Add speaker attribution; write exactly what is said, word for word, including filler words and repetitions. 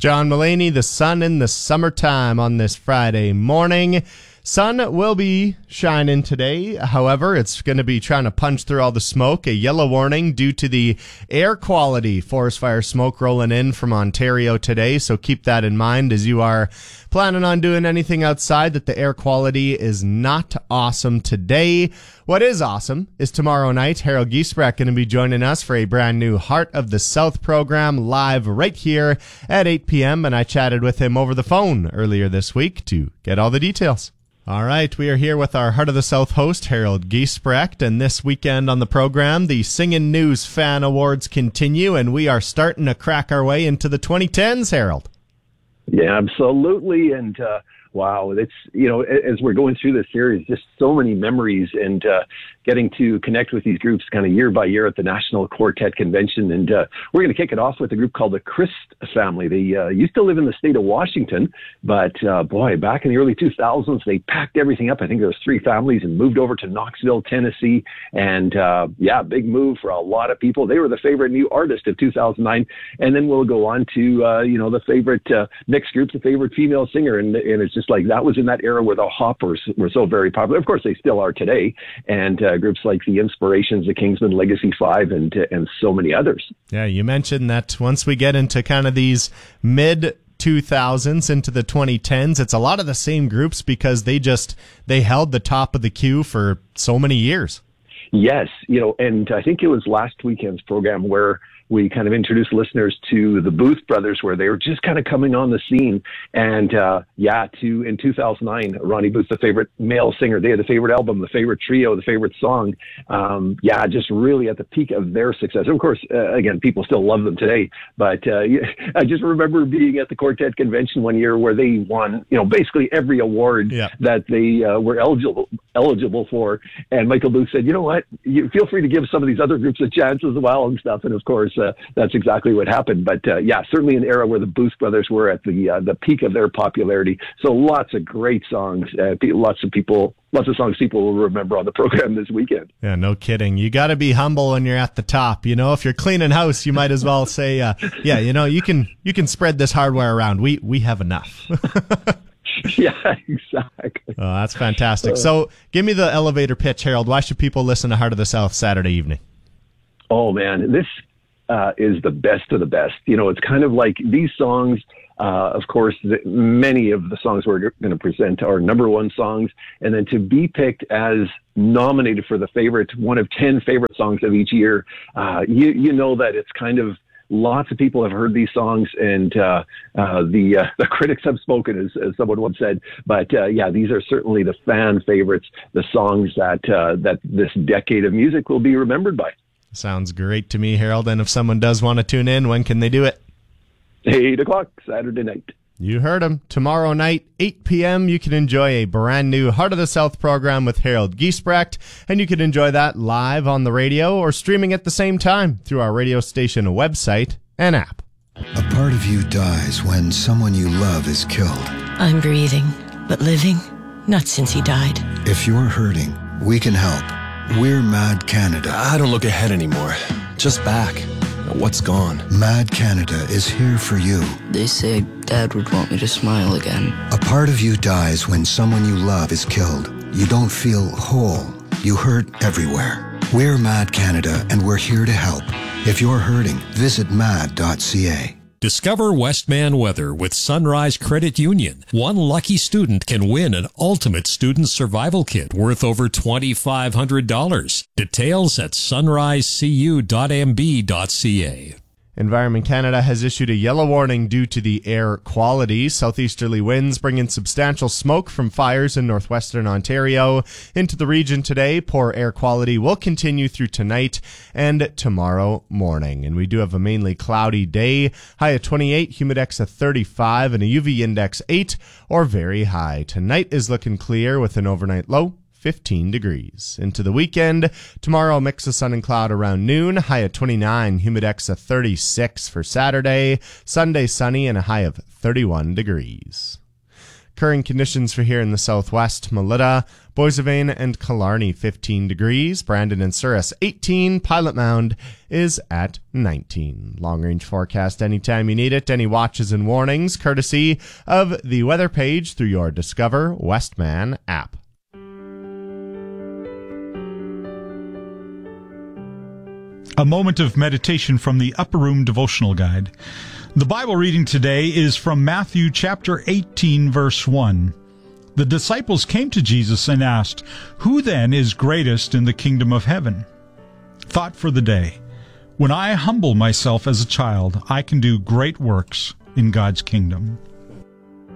Speaker 1: John Mulaney, the sun in the summertime on this Friday morning. Sun will be shining today. However, it's going to be trying to punch through all the smoke. A yellow warning due to the air quality. Forest fire smoke rolling in from Ontario today. So keep that in mind as you are planning on doing anything outside, that the air quality is not awesome today. What is awesome is tomorrow night, Harold Giesbrecht going to be joining us for a brand new Heart of the South program live right here at eight p.m. And I chatted with him over the phone earlier this week to get all the details. All right, we are here with our Heart of the South host, Harold Giesbrecht, and this weekend on the program, the Singin' News Fan Awards continue, and we are starting to crack our way into the twenty tens, Harold.
Speaker 2: Yeah, absolutely, and uh, wow, it's, you know, as we're going through this series, just so many memories, and uh, getting to connect with these groups kind of year by year at the National Quartet Convention, and uh, we're going to kick it off with a group called the Christ Family. They uh, used to live in the state of Washington, but uh, boy, back in the early two thousands, they packed everything up. I think there was three families and moved over to Knoxville, Tennessee, and uh, yeah, big move for a lot of people. They were the favorite new artist of two thousand nine, and then we'll go on to uh, you know, the favorite uh, mixed group, the favorite female singer, and, and it's just like that was in that era where the Hoppers were so very popular. Of course, they still are today, and uh, groups like the Inspirations, the Kingsmen, Legacy Five, and uh, and so many others.
Speaker 1: Yeah, you mentioned that once we get into kind of these mid two thousands into the twenty tens, it's a lot of the same groups because they just they held the top of the queue for so many years.
Speaker 2: Yes, you know, and I think it was last weekend's program where we kind of introduced listeners to the Booth Brothers, where they were just kind of coming on the scene. And uh, yeah, to in two thousand nine, Ronnie Booth, the favorite male singer, they had the favorite album, the favorite trio, the favorite song. Um, yeah, just really at the peak of their success. Of course, uh, again, people still love them today. But uh, I just remember being at the Quartet Convention one year where they won, you know, basically every award yeah. that they uh, were eligible eligible for. And Michael Booth said, you know what, you feel free to give some of these other groups a chance as well and stuff. And of course, uh, that's exactly what happened. But uh, yeah, certainly an era where the Booth Brothers were at the uh, the peak of their popularity. So lots of great songs. Uh, lots of people, lots of songs people will remember on the program this weekend.
Speaker 1: Yeah, no kidding. You got to be humble when you're at the top. You know, if you're cleaning house, you might as well say, uh, yeah, you know, you can you can spread this hardware around. We we have enough.
Speaker 2: Yeah, exactly.
Speaker 1: Oh, that's fantastic. So give me the elevator pitch, Harold. Why should people listen to Heart of the South Saturday evening?
Speaker 2: Oh, man, this uh, is the best of the best. You know, it's kind of like these songs, uh, of course, the, many of the songs we're going to present are number one songs. And then to be picked as nominated for the favorite, one of ten favorite songs of each year, uh, you, you know that it's kind of, lots of people have heard these songs, and uh, uh, the uh, the critics have spoken, as, as someone once said. But uh, yeah, these are certainly the fan favorites, the songs that uh, that this decade of music will be remembered by.
Speaker 1: Sounds great to me, Harold. And if someone does want to tune in, when can they do it?
Speaker 2: Eight o'clock Saturday night.
Speaker 1: You heard him. Tomorrow night, eight p.m., you can enjoy a brand new Heart of the South program with Harold Giesbrecht, and you can enjoy that live on the radio or streaming at the same time through our radio station website and app.
Speaker 3: A part of you dies when someone you love is killed.
Speaker 4: I'm breathing, but living? Not since he died.
Speaker 3: If you're hurting, we can help. We're Mad Canada.
Speaker 5: I don't look ahead anymore, just back. What's gone?
Speaker 3: Mad Canada is here for you.
Speaker 6: They say Dad would want me to smile again.
Speaker 3: A part of you dies when someone you love is killed. You don't feel whole. You hurt everywhere. We're Mad Canada, and we're here to help. If you're hurting, visit mad dot c a.
Speaker 7: Discover Westman Weather with Sunrise Credit Union. One lucky student can win an ultimate student survival kit worth over twenty-five hundred dollars. Details at sunrise c u dot m b dot c a.
Speaker 1: Environment Canada has issued a yellow warning due to the air quality. Southeasterly winds bring in substantial smoke from fires in northwestern Ontario into the region today. Poor air quality will continue through tonight and tomorrow morning. And we do have a mainly cloudy day. High of twenty-eight, humidex of thirty-five, and a U V index eight or very high. Tonight is looking clear with an overnight low fifteen degrees. Into the weekend, tomorrow mix of sun and cloud around noon, high of twenty-nine, humidex of thirty-six for Saturday, Sunday sunny and a high of thirty-one degrees. Current conditions for here in the southwest, Melita, Boissevain, and Killarney, fifteen degrees. Brandon and Souris, eighteen. Pilot Mound is at nineteen. Long-range forecast anytime you need it. Any watches and warnings, courtesy of the weather page through your Discover Westman app.
Speaker 8: A moment of meditation from the Upper Room Devotional Guide. The Bible reading today is from Matthew chapter eighteen, verse one. The disciples came to Jesus and asked, "Who then is greatest in the kingdom of heaven?" Thought for the day. When I humble myself as a child, I can do great works in God's kingdom.